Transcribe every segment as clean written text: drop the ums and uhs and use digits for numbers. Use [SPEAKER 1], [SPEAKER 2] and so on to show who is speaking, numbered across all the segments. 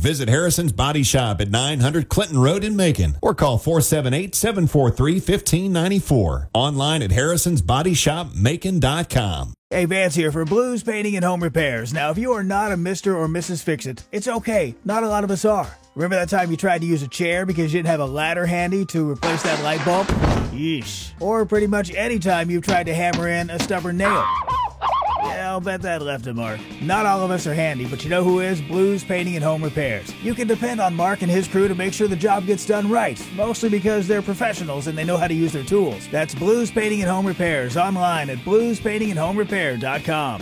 [SPEAKER 1] Visit Harrison's Body Shop at 900 Clinton Road in Macon or call 478-743-1594. Online at harrisonsbodyshopmacon.com.
[SPEAKER 2] Hey, Vance here for Blues Painting and Home Repairs. Now, if you are not a Mr. or Mrs. Fix-It, it's okay. Not a lot of us are. Remember that time you tried to use a chair because you didn't have a ladder handy to replace that light bulb? Yeesh. Or pretty much any time you've tried to hammer in a stubborn nail. Yeah, I'll bet that left a mark. Not all of us are handy, but you know who is? Blues Painting and Home Repairs. You can depend on Mark and his crew to make sure the job gets done right, mostly because they're professionals and they know how to use their tools. That's Blues Painting and Home Repairs, online at bluespaintingandhomerepair.com.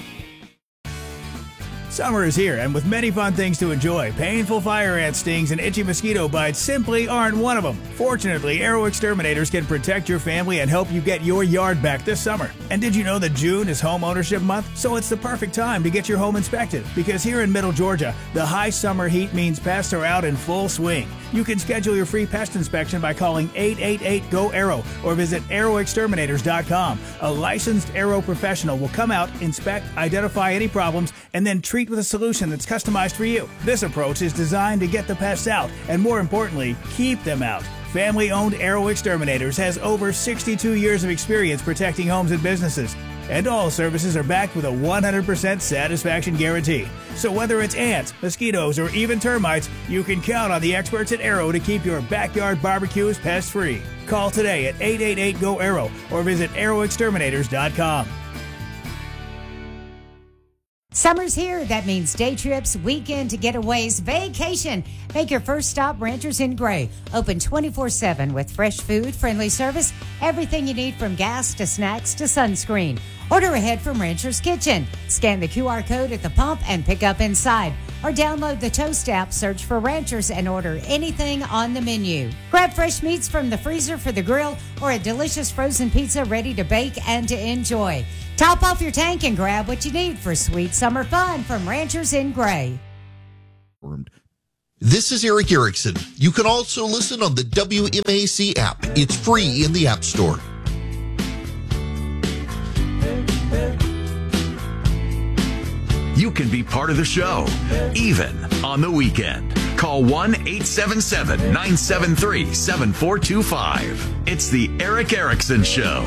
[SPEAKER 2] Summer is here, and with many fun things to enjoy, painful fire ant stings and itchy mosquito bites simply aren't one of them. Fortunately, Arrow Exterminators can protect your family and help you get your yard back this summer. And did you know that June is Home Ownership Month? So it's the perfect time to get your home inspected, because here in Middle Georgia, the high summer heat means pests are out in full swing. You can schedule your free pest inspection by calling 888-GO-ARROW or visit arrowexterminators.com. A licensed Arrow professional will come out, inspect, identify any problems, and then treat with a solution that's customized for you. This approach is designed to get the pests out and, more importantly, keep them out. Family-owned Arrow Exterminators has over 62 years of experience protecting homes and businesses. And all services are backed with a 100% satisfaction guarantee. So whether it's ants, mosquitoes, or even termites, you can count on the experts at Arrow to keep your backyard barbecues pest-free. Call today at 888-GO-ARROW or visit arrowexterminators.com.
[SPEAKER 3] Summer's here. That means day trips, weekend getaways, vacation. Make your first stop Ranchers in Gray. Open 24/7 with fresh food, friendly service, everything you need from gas to snacks to sunscreen. Order ahead from Rancher's Kitchen. Scan the QR code at the pump and pick up inside. Or download the Toast app, search for Ranchers, and order anything on the menu. Grab fresh meats from the freezer for the grill or a delicious frozen pizza ready to bake and to enjoy. Top off your tank and grab what you need for sweet summer fun from Ranchers in Gray.
[SPEAKER 4] This is Eric Erickson. You can also listen on the WMAC app. It's free in the App Store.
[SPEAKER 5] You can be part of the show, even on the weekend. Call 1-877-973-7425. It's the Eric Erickson Show.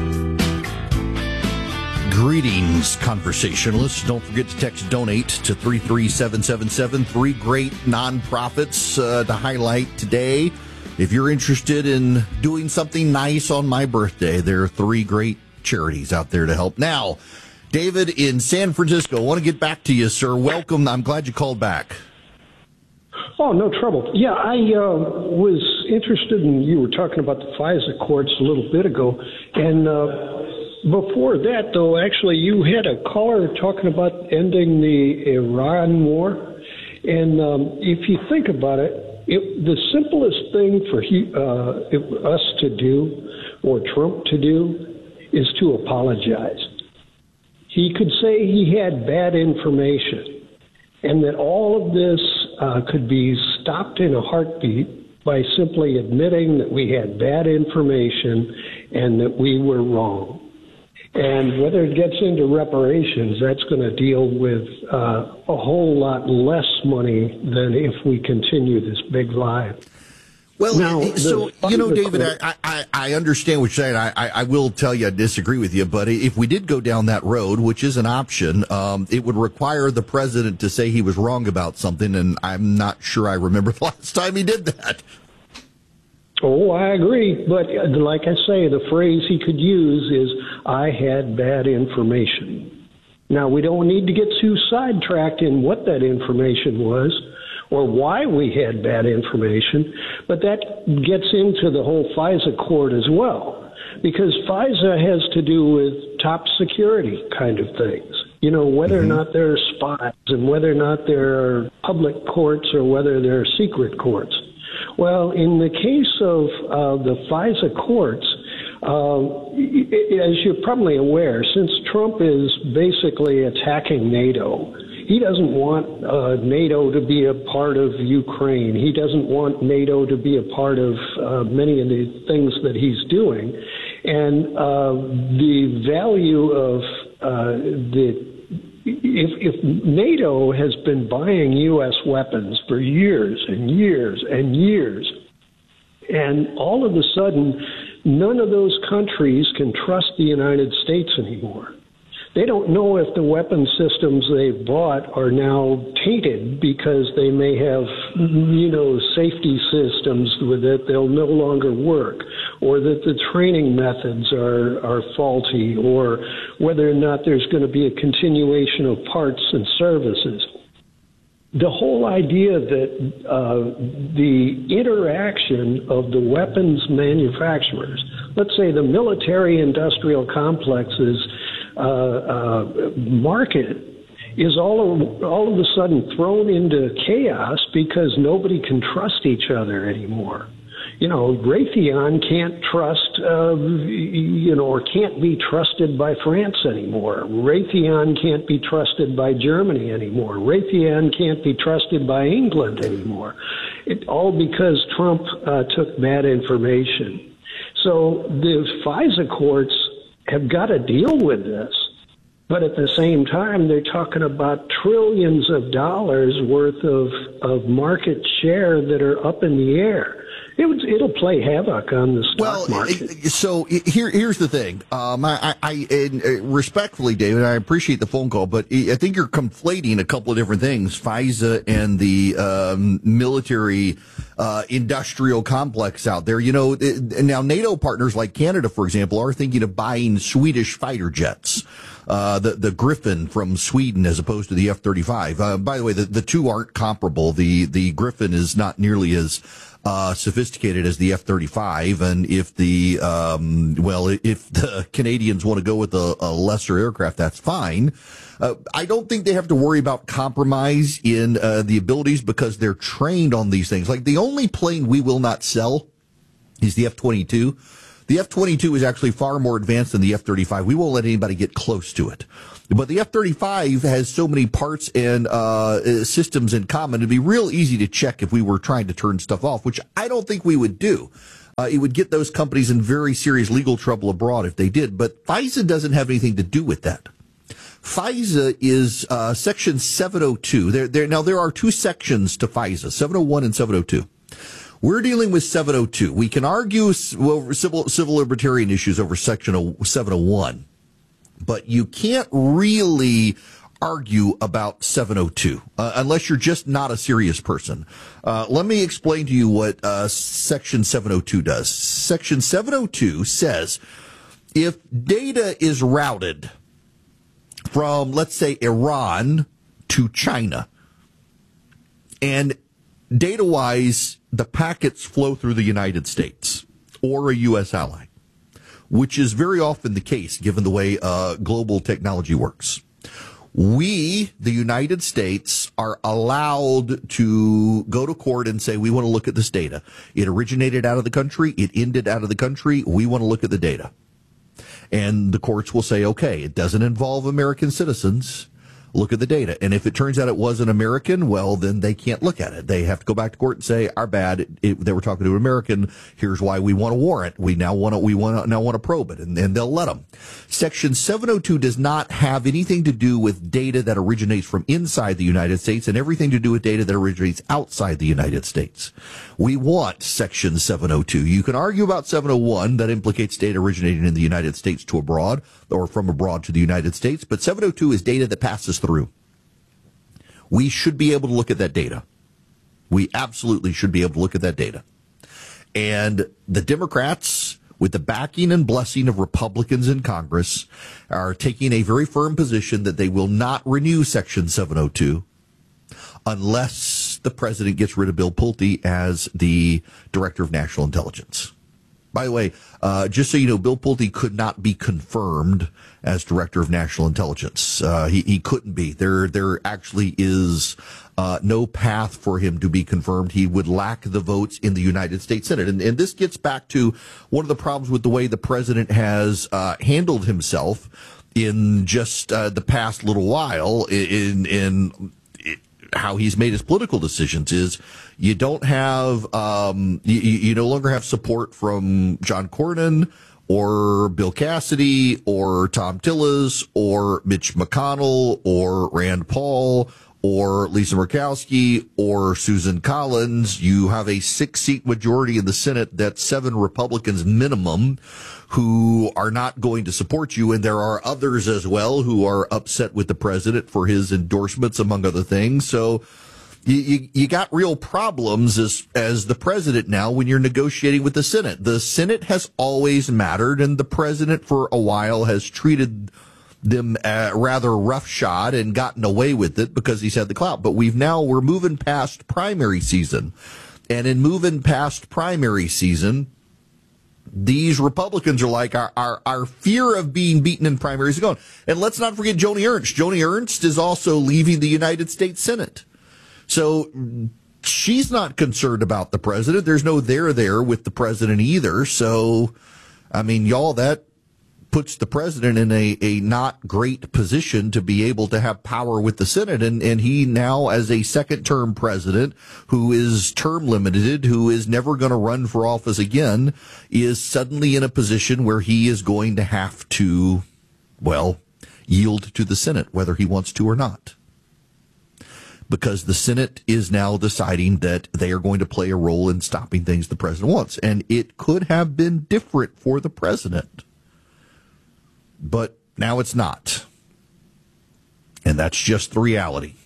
[SPEAKER 4] Greetings, conversationalists. Don't forget to text donate to 33777. Three great nonprofits to highlight today. If you're interested in doing something nice on my birthday, there are three great charities out there to help. Now, David in San Francisco, I want to get back to you, sir. Welcome. I'm glad you called back.
[SPEAKER 6] Oh, no trouble. Yeah, I was interested in, you were talking about the FISA courts a little bit ago, and before that, though, actually, you had a caller talking about ending the Iran war. And if you think about it, the simplest thing for us to do, or Trump to do, is to apologize. He could say he had bad information and that all of this could be stopped in a heartbeat by simply admitting that we had bad information and that we were wrong. And whether it gets into reparations, that's going to deal with a whole lot less money than if we continue this big lie.
[SPEAKER 4] Well, now, so, you know, David, I understand what you're saying. I will tell you I disagree with you, but if we did go down that road, which is an option, it would require the president to say he was wrong about something, and I'm not sure I remember the last time he did that.
[SPEAKER 6] Oh, I agree. But like I say, the phrase he could use is, I had bad information. Now, we don't need to get too sidetracked in what that information was or why we had bad information, but that gets into the whole FISA court as well, because FISA has to do with top security kind of things. You know, whether or not there are spies and whether or not there are public courts or whether there are secret courts. Well, in the case of the FISA courts, as you're probably aware, since Trump is basically attacking NATO, he doesn't want NATO to be a part of Ukraine. He doesn't want NATO to be a part of many of the things that he's doing. And the value of if NATO has been buying U.S. weapons for years and years and years, and all of a sudden, none of those countries can trust the United States anymore. They don't know if the weapon systems they've bought are now tainted because they may have, safety systems that they'll no longer work, or that the training methods are faulty, or whether or not there's going to be a continuation of parts and services. The whole idea that the interaction of the weapons manufacturers, let's say the military-industrial complexes market, is all of a sudden thrown into chaos because nobody can trust each other anymore. Raytheon can't trust, or can't be trusted by France anymore. Raytheon can't be trusted by Germany anymore. Raytheon can't be trusted by England anymore. All because Trump took bad information. So the FISA courts have got to deal with this. But at the same time, they're talking about trillions of dollars worth of market share that are up in the air. It'll play havoc on the stock market.
[SPEAKER 4] So here's the thing. Respectfully, David, I appreciate the phone call, but I think you're conflating a couple of different things: FISA and the military industrial complex out there. Now NATO partners like Canada, for example, are thinking of buying Swedish fighter jets. The Griffin from Sweden as opposed to the F-35. By the way, the two aren't comparable. The Griffin is not nearly as sophisticated as the F-35, and if the Canadians want to go with a lesser aircraft, that's fine. I don't think they have to worry about compromise in the abilities because they're trained on these things. Like, the only plane we will not sell is the F-22. The F-22 is actually far more advanced than the F-35. We won't let anybody get close to it. But the F-35 has so many parts and systems in common, it'd be real easy to check if we were trying to turn stuff off, which I don't think we would do. It would get those companies in very serious legal trouble abroad if they did. But FISA doesn't have anything to do with that. FISA is Section 702. Now, there are two sections to FISA, 701 and 702. We're dealing with 702. We can argue over civil libertarian issues over Section 701, but you can't really argue about 702 unless you're just not a serious person. Let me explain to you what Section 702 does. Section 702 says if data is routed from, let's say, Iran to China, and data-wise, the packets flow through the United States or a U.S. ally, which is very often the case given the way global technology works. We, the United States, are allowed to go to court and say, we want to look at this data. It originated out of the country. It ended out of the country. We want to look at the data. And the courts will say, okay, it doesn't involve American citizens. Look at the data. And if it turns out it was an American, well, then they can't look at it. They have to go back to court and say, our bad. They were talking to an American. Here's why we want a warrant. We now want to probe it, and they'll let them. Section 702 does not have anything to do with data that originates from inside the United States and everything to do with data that originates outside the United States. We want Section 702. You can argue about 701 that implicates data originating in the United States to abroad or from abroad to the United States, but 702 is data that passes through. We should be able to look at that data. We absolutely should be able to look at that data. And the Democrats, with the backing and blessing of Republicans in Congress, are taking a very firm position that they will not renew Section 702 unless the president gets rid of Bill Pulte as the Director of National Intelligence. By the way, just so you know, Bill Pulte could not be confirmed as Director of National Intelligence. He couldn't be. There actually is no path for him to be confirmed. He would lack the votes in the United States Senate. And this gets back to one of the problems with the way the president has handled himself in just the past little while in how he's made his political decisions is you don't have, you no longer have support from John Cornyn or Bill Cassidy or Tom Tillis or Mitch McConnell or Rand Paul or Lisa Murkowski or Susan Collins. You have a 6-seat majority in the Senate. That's 7 Republicans minimum who are not going to support you. And there are others as well who are upset with the president for his endorsements, among other things. So you got real problems as the president now when you're negotiating with the Senate. The Senate has always mattered, and the president for a while has treated them rather roughshod and gotten away with it because he's had the clout. But we're moving past primary season. And in moving past primary season, these Republicans are like, our fear of being beaten in primaries is gone. And let's not forget Joni Ernst. Joni Ernst is also leaving the United States Senate. So she's not concerned about the president. There's no there with the president either. So, I mean, y'all, that puts the president in a not great position to be able to have power with the Senate. And he now, as a second-term president who is term limited, who is never going to run for office again, is suddenly in a position where he is going to have to, well, yield to the Senate, whether he wants to or not. Because the Senate is now deciding that they are going to play a role in stopping things the president wants. And it could have been different for the president. But now it's not. And that's just the reality.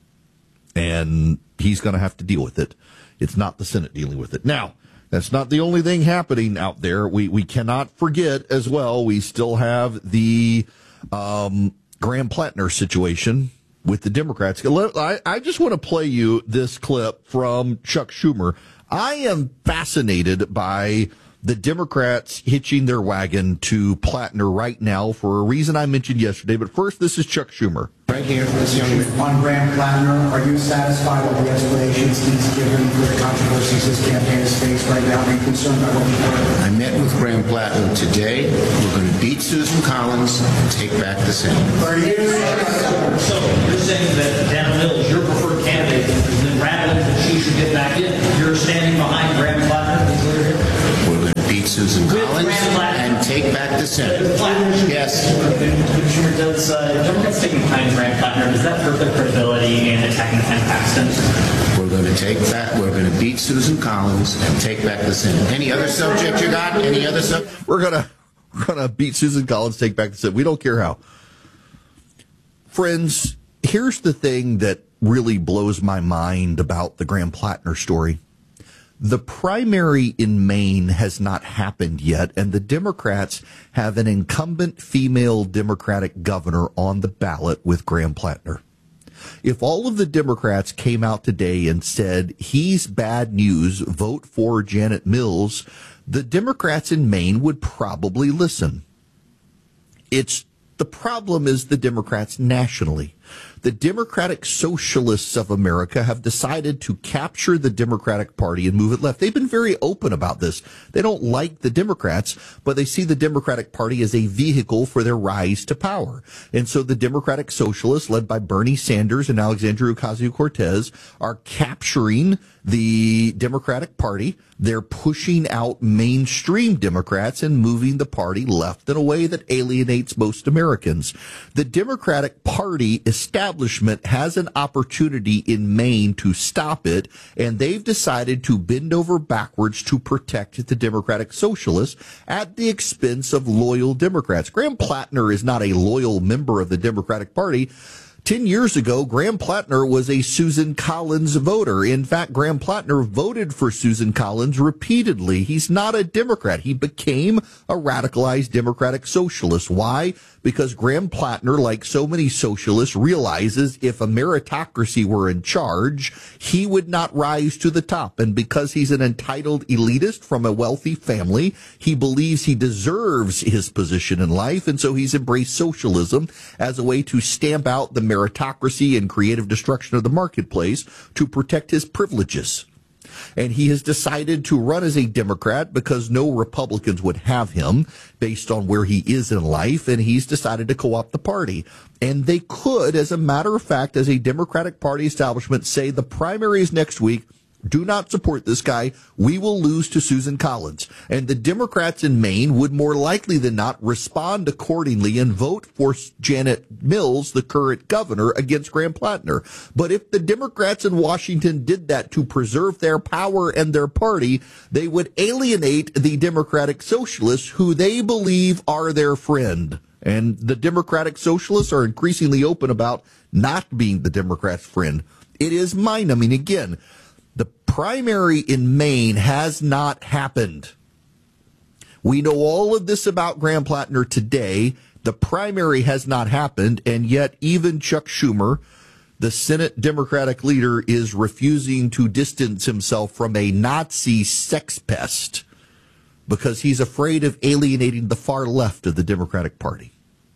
[SPEAKER 4] And he's going to have to deal with it. It's not the Senate dealing with it. Now, that's not the only thing happening out there. We cannot forget as well, we still have the Graham Plattner situation with the Democrats. I just want to play you this clip from Chuck Schumer. I am fascinated by the Democrats hitching their wagon to Plattner right now for a reason I mentioned yesterday. But first, this is Chuck Schumer.
[SPEAKER 7] Right here, this young man. On Graham Plattner, are you satisfied with the explanations he's given for the controversies his campaign has faced right now? Are you concerned about what you've heard?
[SPEAKER 8] I met with Graham Plattner today. We're going to beat Susan Collins and take back the Senate.
[SPEAKER 9] So you're saying that Dana Mills, your preferred candidate, has been rattling that she should get back in. You're standing behind Graham Plattner?
[SPEAKER 8] We're going to beat Susan Collins and take back the Senate. Yes.
[SPEAKER 9] Schumer does Democrats taking behind Graham Plattner. Does that hurt their credibility in attacking Ken Paxton?
[SPEAKER 8] We're going to take back. We're going to beat Susan Collins and take back the Senate. Any other subject you got? Any other subject?
[SPEAKER 4] We're gonna beat Susan Collins, take back the Senate. We don't care how. Friends, here's the thing that really blows my mind about the Graham Plattner story. The primary in Maine has not happened yet, and the Democrats have an incumbent female Democratic governor on the ballot with Graham Plattner. If all of the Democrats came out today and said, he's bad news, vote for Janet Mills, the Democrats in Maine would probably listen. The problem is the Democrats nationally. The Democratic Socialists of America have decided to capture the Democratic Party and move it left. They've been very open about this. They don't like the Democrats, but they see the Democratic Party as a vehicle for their rise to power. And so the Democratic Socialists, led by Bernie Sanders and Alexandria Ocasio-Cortez, are capturing the Democratic Party. They're pushing out mainstream Democrats and moving the party left in a way that alienates most Americans. The Democratic Party establishment has an opportunity in Maine to stop it, and they've decided to bend over backwards to protect the Democratic Socialists at the expense of loyal Democrats. Graham Plattner is not a loyal member of the Democratic Party. 10 years ago, Graham Plattner was a Susan Collins voter. In fact, Graham Plattner voted for Susan Collins repeatedly. He's not a Democrat. He became a radicalized Democratic Socialist. Why? Because Graham Plattner, like so many socialists, realizes if a meritocracy were in charge, he would not rise to the top. And because he's an entitled elitist from a wealthy family, he believes he deserves his position in life. And so he's embraced socialism as a way to stamp out the meritocracy and creative destruction of the marketplace to protect his privileges. And he has decided to run as a Democrat because no Republicans would have him based on where he is in life, and he's decided to co-opt the party. And they could, as a matter of fact, as a Democratic Party establishment, say the primary is next week. do not support this guy, we will lose to Susan Collins. And the Democrats in Maine would more likely than not respond accordingly and vote for Janet Mills, the current governor, against Graham Plattner. But if the Democrats in Washington did that to preserve their power and their party, they would alienate the Democratic Socialists, who they believe are their friend. And the Democratic Socialists are increasingly open about not being the Democrats' friend. It is mine. I mean, again, the primary in Maine has not happened. We know all of this about Graham Plattner today. The primary has not happened, and yet even Chuck Schumer, the Senate Democratic leader, is refusing to distance himself from a Nazi sex pest because he's afraid of alienating the far left of the Democratic Party.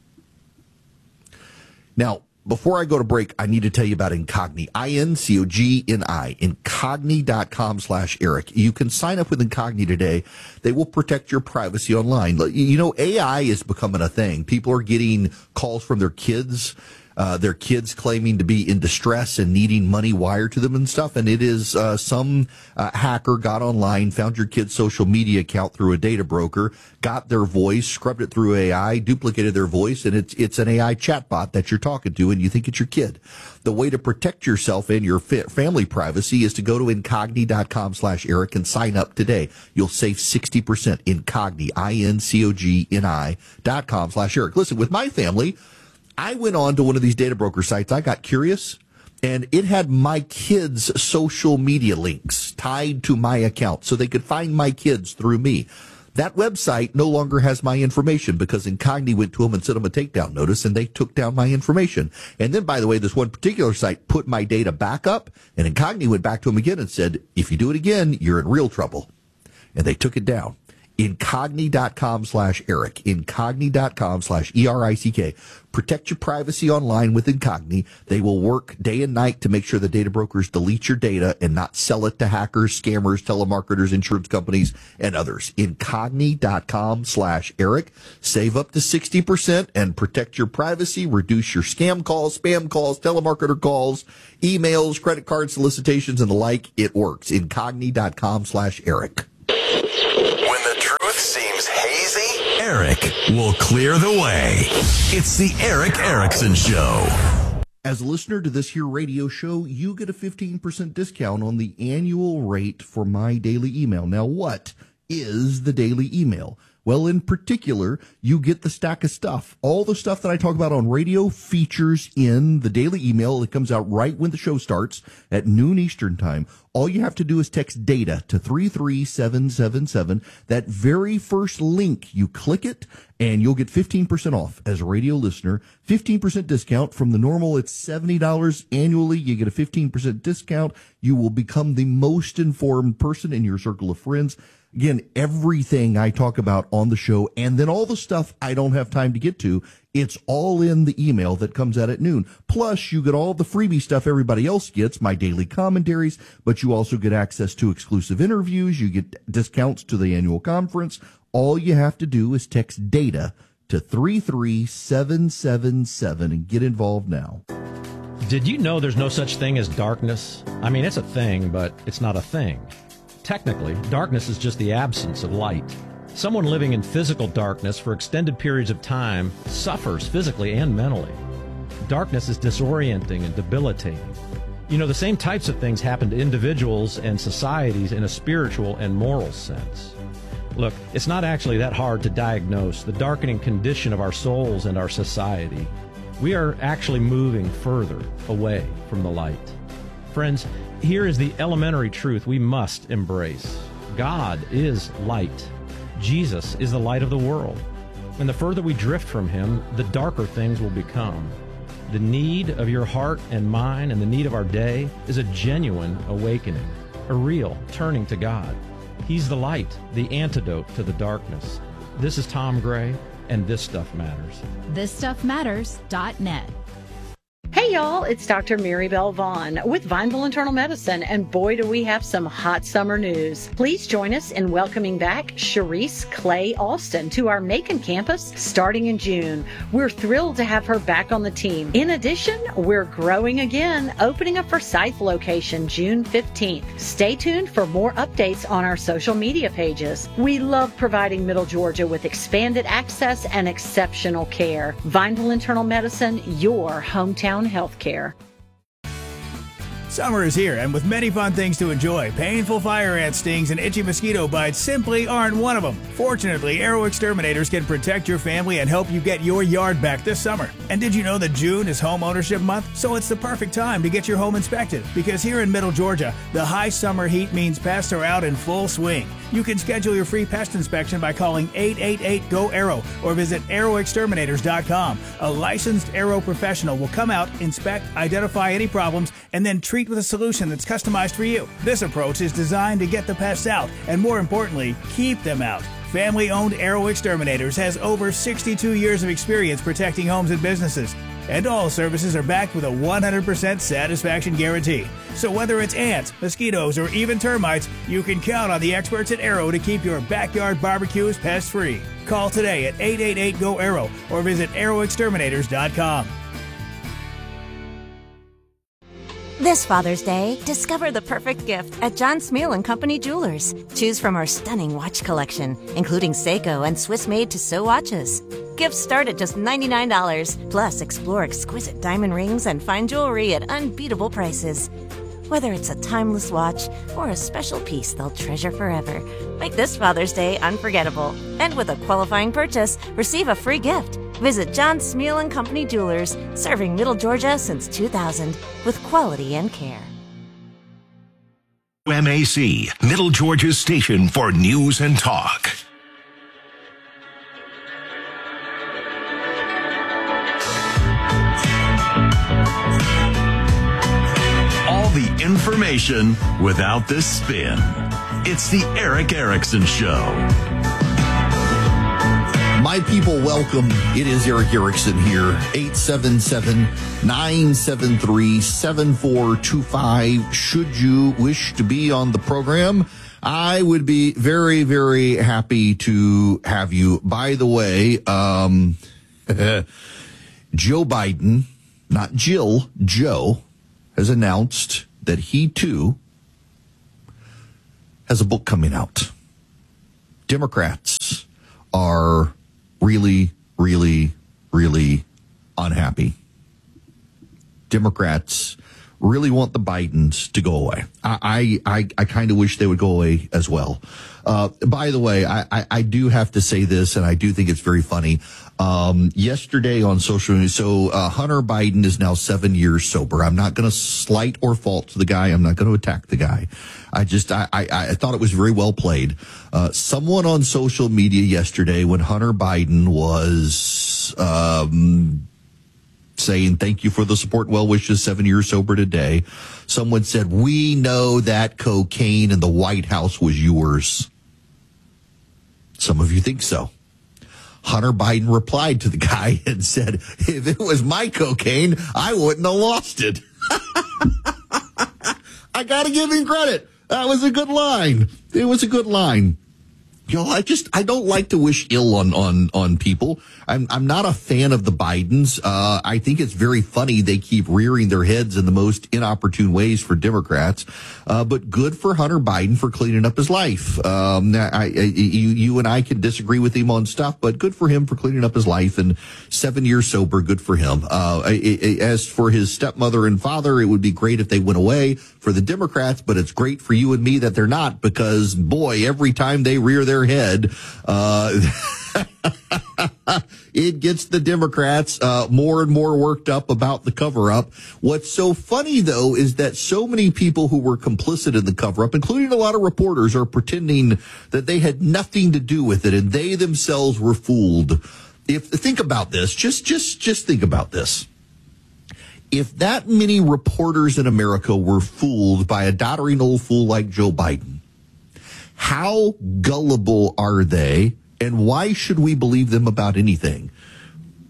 [SPEAKER 4] Now, before I go to break, I need to tell you about Incogni, INCOGNI, Incogni.com/Eric. You can sign up with Incogni today. They will protect your privacy online. You know, AI is becoming a thing. People are getting calls from their kids claiming to be in distress and needing money wired to them and stuff. And it is some hacker got online, found your kid's social media account through a data broker, got their voice, scrubbed it through AI, duplicated their voice, and it's an AI chatbot that you're talking to, and you think it's your kid. The way to protect yourself and your family privacy is to go to Incogni.com/Eric and sign up today. You'll save 60%. Incogni, INCOGNI.com/Eric. Listen, with my family, I went on to one of these data broker sites. I got curious, and it had my kids' social media links tied to my account so they could find my kids through me. That website no longer has my information because Incogni went to them and sent them a takedown notice, and they took down my information. And then, by the way, this one particular site put my data back up, and Incogni went back to them again and said, if you do it again, you're in real trouble. And they took it down. Incogni.com/Eric. Incogni.com/ERICK. Protect your privacy online with Incogni. They will work day and night to make sure the data brokers delete your data and not sell it to hackers, scammers, telemarketers, insurance companies, and others. Incogni.com/Eric. Save up to 60% and protect your privacy. Reduce your scam calls, spam calls, telemarketer calls, emails, credit card solicitations, and the like. It works. Incogni.com/Eric.
[SPEAKER 5] Eric will clear the way. It's the Eric Erickson Show.
[SPEAKER 4] As a listener to this here radio show, you get a 15% discount on the annual rate for my daily email. Now, what is the daily email? Well, in particular, you get the stack of stuff. All the stuff that I talk about on radio features in the daily email. It comes out right when the show starts at noon Eastern time. All you have to do is text DATA to 33777. That very first link, you click it, and you'll get 15% off as a radio listener. 15% discount from the normal. It's $70 annually. You get a 15% discount. You will become the most informed person in your circle of friends. Again, everything I talk about on the show, and then all the stuff I don't have time to get to, it's all in the email that comes out at noon. Plus, you get all the freebie stuff everybody else gets, my daily commentaries, but you also get access to exclusive interviews. You get discounts to the annual conference. All you have to do is text DATA to 33777 and get involved now.
[SPEAKER 10] Did you know there's no such thing as darkness? I mean, it's a thing, but it's not a thing. Technically, darkness is just the absence of light. Someone living in physical darkness for extended periods of time suffers physically and mentally. Darkness is disorienting and debilitating. You know, the same types of things happen to individuals and societies in a spiritual and moral sense. Look, it's not actually that hard to diagnose the darkening condition of our souls and our society. We are actually moving further away from the light. Friends, here is the elementary truth we must embrace. God is light. Jesus is the light of the world. And the further we drift from him, the darker things will become. The need of your heart and mine and the need of our day is a genuine awakening, a real turning to God. He's the light, the antidote to the darkness. This is Tom Gray, and This Stuff Matters.
[SPEAKER 11] ThisStuffMatters.net.
[SPEAKER 12] Hey
[SPEAKER 11] y'all, it's Dr. Maribel Vaughn with Vineville Internal Medicine, and boy do we have some hot summer news. Please join us in welcoming back Sharice Clay Alston to our Macon campus starting in June. We're thrilled to have her back on the team. In addition, we're growing again, opening a Forsyth location June 15th. Stay tuned for more updates on our social media pages. We love providing Middle Georgia with expanded access and exceptional care. Vineville Internal Medicine, your hometown health care.
[SPEAKER 2] Summer is here, and with many fun things to enjoy, painful fire ant stings and itchy mosquito bites simply aren't one of them. Fortunately, Arrow Exterminators can protect your family and help you get your yard back this summer. And did you know that June is home ownership month? So it's the perfect time to get your home inspected, because here in Middle Georgia, the high summer heat means pests are out in full swing. You can schedule your free pest inspection by calling 888-GO-ARROW or visit arrowexterminators.com. A licensed Arrow professional will come out, inspect, identify any problems, and then treat with a solution that's customized for you. This approach is designed to get the pests out and, more importantly, keep them out. Family-owned Arrow Exterminators has over 62 years of experience protecting homes and businesses. And all services are backed with a 100% satisfaction guarantee. So whether it's ants, mosquitoes, or even termites, you can count on the experts at Arrow to keep your backyard barbecues pest-free. Call today at 888-GO-ARROW or visit arrowexterminators.com.
[SPEAKER 12] This Father's Day, discover the perfect gift at John Smeal & Company Jewelers. Choose from our stunning watch collection, including Seiko and Swiss-made Tissot watches. Gifts start at just $99. Plus, explore exquisite diamond rings and fine jewelry at unbeatable prices. Whether it's a timeless watch or a special piece they'll treasure forever, make this Father's Day unforgettable. And with a qualifying purchase, receive a free gift. Visit John Smeal & Company Jewelers, serving Middle Georgia since 2000 with quality and care.
[SPEAKER 5] MAC, Middle Georgia's station for news and talk. All the information without the spin. It's the Eric Erickson Show.
[SPEAKER 4] My people, welcome. It is Eric Erickson here. 877-973-7425. Should you wish to be on the program, I would be very, very happy to have you. By the way, Joe Biden, not Jill, Joe, has announced that he, too, has a book coming out. Democrats are really, really, really unhappy. Democrats really want the Bidens to go away. I kind of wish they would go away as well. By the way, I do have to say this, and I do think it's very funny. Yesterday on social media, so Hunter Biden is now 7 years sober. I'm not going to slight or fault the guy. I'm not going to attack the guy. I thought it was very well played. Someone on social media yesterday, when Hunter Biden was saying thank you for the support and well wishes, 7 years sober today, someone said, "We know that cocaine in the White House was yours." Some of you think so. Hunter Biden replied to the guy and said, "If it was my cocaine, I wouldn't have lost it." I got to give him credit. That was a good line. It was a good line. You know, I don't like to wish ill on people. I'm not a fan of the Bidens. I think it's very funny they keep rearing their heads in the most inopportune ways for Democrats. But good for Hunter Biden for cleaning up his life. You and I can disagree with him on stuff, but good for him for cleaning up his life, and 7 years sober, good for him. As for his stepmother and father, it would be great if they went away for the Democrats, but it's great for you and me that they're not, because boy, every time they rear their head, it gets the Democrats more and more worked up about the cover-up. What's so funny, though, is that so many people who were complicit in the cover-up, including a lot of reporters, are pretending that they had nothing to do with it and they themselves were fooled. Think about this. Just think about this. If that many reporters in America were fooled by a doddering old fool like Joe Biden, how gullible are they, and why should we believe them about anything?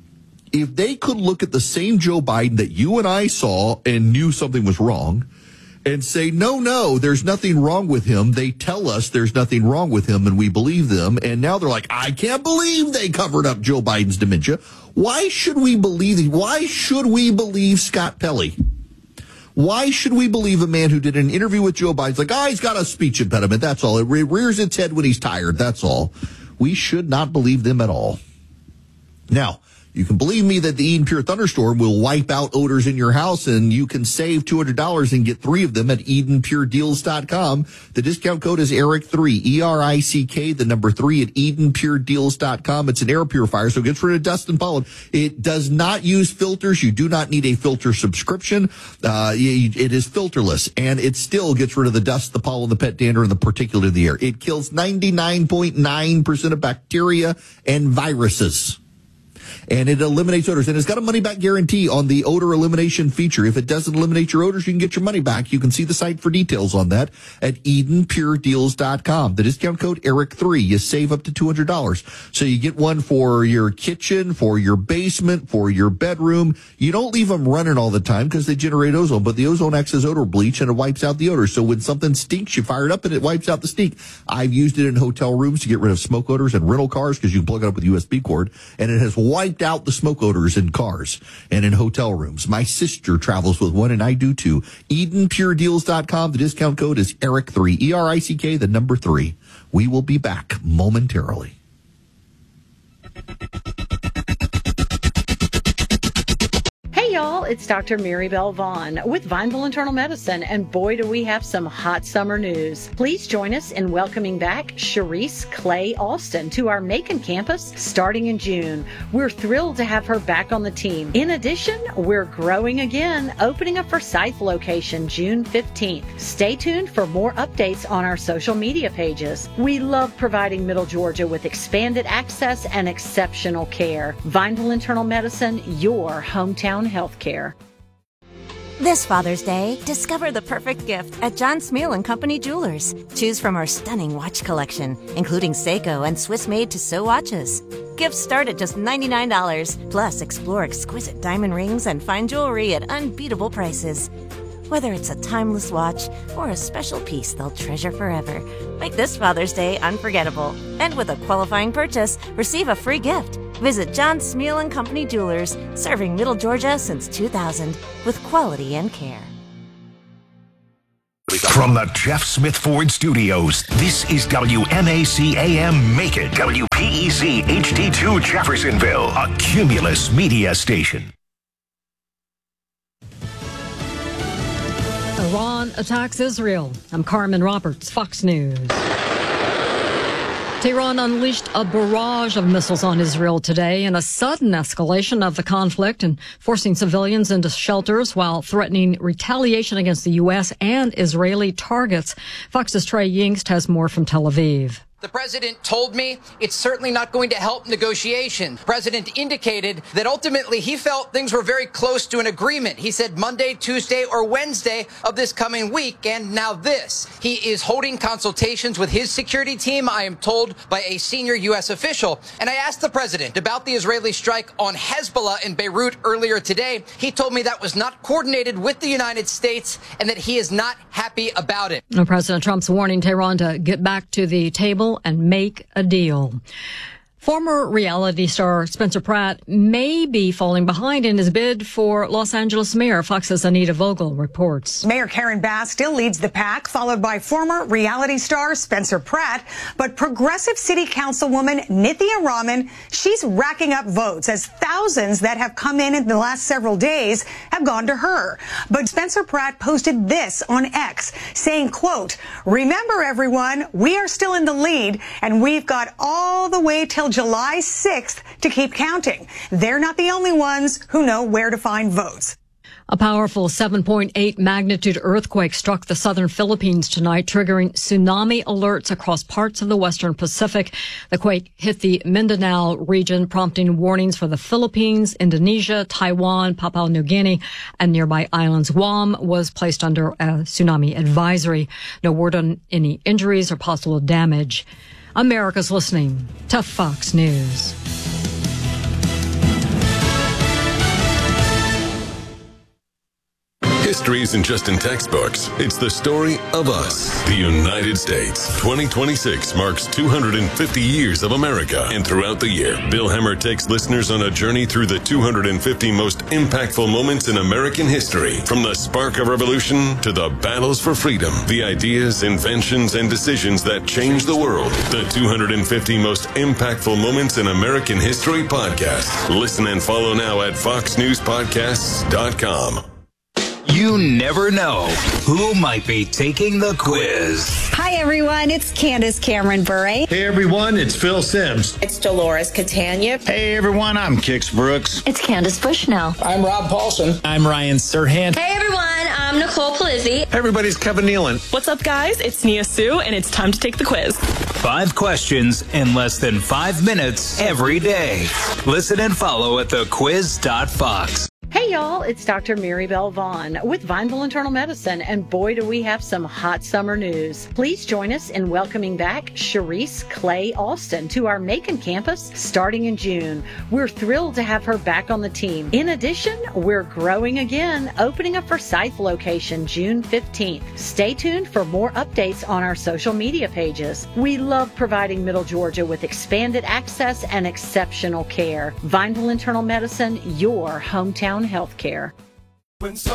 [SPEAKER 4] if they could look at the same Joe Biden that you and I saw and knew something was wrong and say, no, there's nothing wrong with him. They tell us there's nothing wrong with him and we believe them. And now they're like, I can't believe they covered up Joe Biden's dementia. Why should we believe Scott Pelley? Why should we believe a man who did an interview with Joe Biden? It's like, he's got a speech impediment. That's all. It rears its head when he's tired. That's all. We should not believe them at all. Now, you can believe me that the Eden Pure Thunderstorm will wipe out odors in your house, and you can save $200 and get 3 of them at EdenPureDeals.com. The discount code is ERIC3, ERICK, the number 3 at EdenPureDeals.com. It's an air purifier, so it gets rid of dust and pollen. It does not use filters. You do not need a filter subscription. It is filterless, and it still gets rid of the dust, the pollen, the pet dander, and the particulate in the air. It kills 99.9% of bacteria and viruses. And it eliminates odors. And it's got a money-back guarantee on the odor elimination feature. If it doesn't eliminate your odors, you can get your money back. You can see the site for details on that at EdenPureDeals.com. The discount code ERIC3. You save up to $200. So you get one for your kitchen, for your basement, for your bedroom. You don't leave them running all the time because they generate ozone, but the ozone acts as odor bleach and it wipes out the odor. So when something stinks, you fire it up and it wipes out the stink. I've used it in hotel rooms to get rid of smoke odors and rental cars because you can plug it up with a USB cord, and it has wiped out the smoke odors in cars and in hotel rooms. My sister travels with one, and I do too. EdenPureDeals.com. The discount code is ERIC3, ERICK, the number 3. We will be back momentarily.
[SPEAKER 11] Hey y'all, it's Dr. Mary Bell Vaughn with Vineville Internal Medicine, and boy do we have some hot summer news. Please join us in welcoming back Cherise Clay Alston to our Macon campus starting in June. We're thrilled to have her back on the team. In addition, we're growing again, opening a Forsyth location June 15th. Stay tuned for more updates on our social media pages. We love providing Middle Georgia with expanded access and exceptional care. Vineville Internal Medicine, your hometown healthcare.
[SPEAKER 12] This Father's Day, discover the perfect gift at John Smeal & Company Jewelers. Choose from our stunning watch collection, including Seiko and Swiss-made Tissot watches. Gifts start at just $99. Plus, explore exquisite diamond rings and fine jewelry at unbeatable prices. Whether it's a timeless watch or a special piece they'll treasure forever, make this Father's Day unforgettable. And with a qualifying purchase, receive a free gift. Visit John Smeal & Company Jewelers, serving Middle Georgia since 2000 with quality and care.
[SPEAKER 13] From the Jeff Smith Ford Studios, this is WMAC AM Macon, WPEC HD2 Jeffersonville, a Cumulus media station.
[SPEAKER 14] Iran attacks Israel. I'm Carmen Roberts, Fox News. Tehran unleashed a barrage of missiles on Israel today in a sudden escalation of the conflict and forcing civilians into shelters while threatening retaliation against the U.S. and Israeli targets. Fox's Trey Yingst has more from Tel Aviv.
[SPEAKER 15] The president told me it's certainly not going to help negotiations. The president indicated that ultimately he felt things were very close to an agreement. He said Monday, Tuesday, or Wednesday of this coming week. And now this. He is holding consultations with his security team, I am told, by a senior U.S. official. And I asked the president about the Israeli strike on Hezbollah in Beirut earlier today. He told me that was not coordinated with the United States and that he is not happy about it.
[SPEAKER 14] President Trump's warning Tehran to get back to the table and make a deal. Former reality star Spencer Pratt may be falling behind in his bid for Los Angeles mayor. Fox's Anita Vogel reports.
[SPEAKER 16] Mayor Karen Bass still leads the pack, followed by former reality star Spencer Pratt. But progressive city councilwoman Nithya Raman, she's racking up votes as thousands that have come in the last several days have gone to her. But Spencer Pratt posted this on X saying, quote, "Remember everyone, we are still in the lead and we've got all the way till July 6th to keep counting. They're not the only ones who know where to find votes."
[SPEAKER 14] A powerful 7.8 magnitude earthquake struck the southern Philippines tonight, triggering tsunami alerts across parts of the western Pacific. The quake hit the Mindanao region, prompting warnings for the Philippines, Indonesia, Taiwan, Papua New Guinea, and nearby islands. Guam was placed under a tsunami advisory. No word on any injuries or possible damage. America's listening to Fox News.
[SPEAKER 17] history isn't just in textbooks. It's the story of us, the United States. 2026 marks 250 years of America. And throughout the year, Bill Hemmer takes listeners on a journey through the 250 most impactful moments in American history. From the spark of revolution to the battles for freedom, the ideas, inventions, and decisions that changed the world. The 250 most impactful moments in American history podcast. Listen and follow now at foxnewspodcasts.com.
[SPEAKER 18] You never know who might be taking the quiz.
[SPEAKER 19] Hi, everyone. It's Candace Cameron Bure.
[SPEAKER 20] Hey, everyone. It's Phil Sims.
[SPEAKER 21] It's Dolores Catania.
[SPEAKER 20] Hey, everyone. I'm Kix Brooks.
[SPEAKER 22] It's Candace Bushnell.
[SPEAKER 23] I'm Rob Paulson.
[SPEAKER 24] I'm Ryan Serhant.
[SPEAKER 25] Hey, everyone. I'm Nicole Palizzi.
[SPEAKER 20] Hey, everybody's Kevin Nealon.
[SPEAKER 26] What's up, guys? It's Nia Sue, and it's time to take the quiz.
[SPEAKER 18] 5 questions in less than 5 minutes every day. Listen and follow at thequiz.fox.
[SPEAKER 11] Hey y'all, it's Dr. Maribel Vaughn with Vineville Internal Medicine, and boy do we have some hot summer news. Please join us in welcoming back Cherise Clay Alston to our Macon campus starting in June. We're thrilled to have her back on the team. In addition, we're growing again, opening a Forsyth location June 15th. Stay tuned for more updates on our social media pages. We love providing Middle Georgia with expanded access and exceptional care. Vineville Internal Medicine, your hometown healthcare.